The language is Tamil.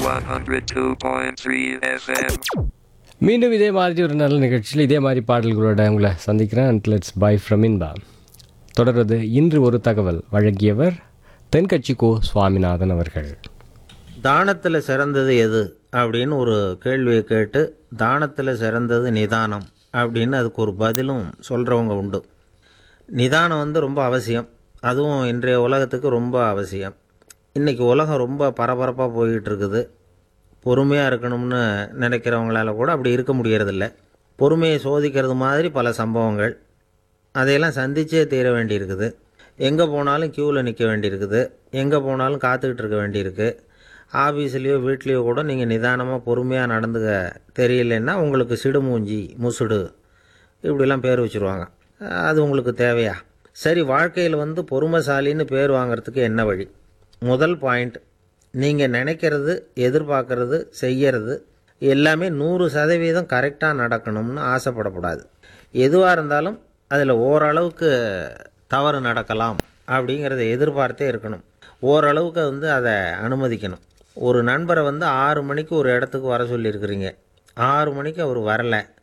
102.3 FM. மீண்டும் இதே மாதிரி ஒரு நல்ல நிகழ்ச்சியில் இதே மாதிரி பாடல்களோட உங்களை சந்திக்கிறேன். And let's by from Inba. தொடர்வது இன்று ஒரு தகவல் வழங்கியவர் தென்கட்சி கோ சுவாமிநாதன் அவர்கள். தானத்தில் சிறந்தது எது அப்படின்னு ஒரு கேள்வியை கேட்டு தானத்தில் சிறந்தது நிதானம் அப்படின்னு அதுக்கு ஒரு பதிலும் சொல்கிறவங்க உண்டு. நிதானம் ரொம்ப அவசியம், அதுவும் இன்றைய உலகத்துக்கு ரொம்ப அவசியம். இன்றைக்கி உலகம் ரொம்ப பரபரப்பாக போய்கிட்டு இருக்குது. பொறுமையாக இருக்கணும்னு நினைக்கிறவங்களால கூட அப்படி இருக்க முடியறதில்ல. பொறுமையை சோதிக்கிறது மாதிரி பல சம்பவங்கள், அதையெல்லாம் சந்திச்சே தீர வேண்டியிருக்குது. எங்கே போனாலும் க்யூவில் நிற்க வேண்டியிருக்குது, எங்கே போனாலும் காத்துக்கிட்டு இருக்க வேண்டியிருக்கு. ஆஃபீஸ்லேயோ வீட்லேயோ கூட நீங்கள் நிதானமாக பொறுமையாக நடந்துக்க தெரியலன்னா உங்களுக்கு சிடுமூஞ்சி, முசுடு இப்படிலாம் பேர் வச்சுருவாங்க. அது உங்களுக்கு தேவையா? சரி, வாழ்க்கையில் பொறுமைசாலின்னு பேர் வாங்கிறதுக்கு என்ன வழி? முதல் பாயிண்ட், நீங்கள் நினைக்கிறது, எதிர்பார்க்கறது, செய்கிறது எல்லாமே 100% கரெக்டாக நடக்கணும்னு ஆசைப்படக்கூடாது. எதுவாக இருந்தாலும் அதில் ஓரளவுக்கு தவறு நடக்கலாம் அப்படிங்கிறத எதிர்பார்த்தே இருக்கணும். ஓரளவுக்கு அதை அனுமதிக்கணும். ஒரு நண்பரை 6 மணிக்கு ஒரு இடத்துக்கு வர சொல்லியிருக்கிறீங்க, 6 மணிக்கு அவர் வரலை,